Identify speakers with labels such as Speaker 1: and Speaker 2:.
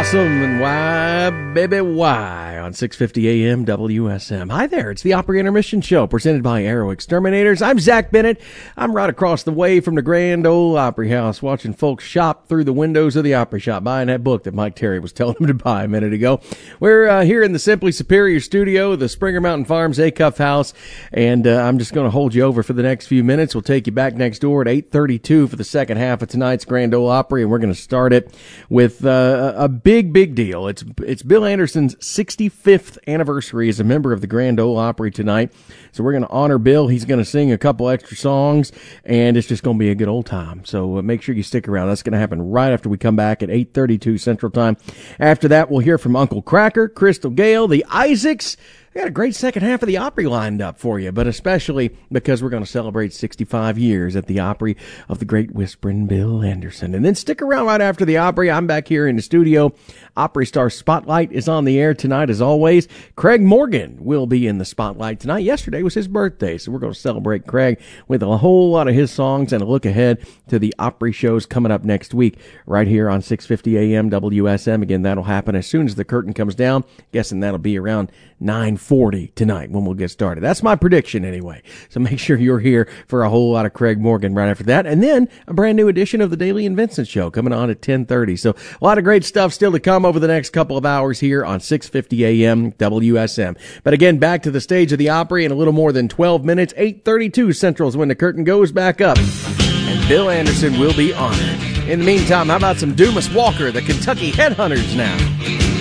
Speaker 1: Awesome and why, baby, why on 650 AM WSM. Hi there, it's the Opry Intermission Show presented by Aero Exterminators. I'm Zach Bennett. I'm right across the way from the Grand Ole Opry House watching folks shop through the windows of the Opry Shop, buying that book that Mike Terry was telling them to buy a minute ago. We're here in the Simply Superior studio, the Springer Mountain Farms Acuff House, and I'm just going to hold you over for the next few minutes. We'll take you back next door at 8:32 for the second half of tonight's Grand Ole Opry, and we're going to start it with a big deal. It's Bill Anderson's 65th anniversary as a member of the Grand Ole Opry tonight. So we're going to honor Bill. He's going to sing a couple extra songs, and it's just going to be a good old time. So make sure you stick around. That's going to happen right after we come back at 8:32 Central Time. After that, we'll hear from Uncle Cracker, Crystal Gale, the Isaacs. We got a great second half of the Opry lined up for you, but especially because we're going to celebrate 65 years at the Opry of the great whispering Bill Anderson. And then stick around right after the Opry. I'm back here in the studio. Opry Star Spotlight is on the air tonight as always. Craig Morgan will be in the spotlight tonight. Yesterday was his birthday, so we're going to celebrate Craig with a whole lot of his songs and a look ahead to the Opry shows coming up next week right here on 650 AM WSM. Again, that'll happen as soon as the curtain comes down. Guessing that'll be around 9:40 tonight when we'll get started. That's my prediction anyway. So make sure you're here for a whole lot of Craig Morgan right after that. And then a brand new edition of the Daily and Vincent Show coming on at 10:30. So a lot of great stuff still to come over the next couple of hours here on 650 AM WSM. But again, back to the stage of the Opry in a little more than 12 minutes. 8:32 Central is when the curtain goes back up. And Bill Anderson will be honored. In the meantime, how about some Dumas Walker, the Kentucky Headhunters now?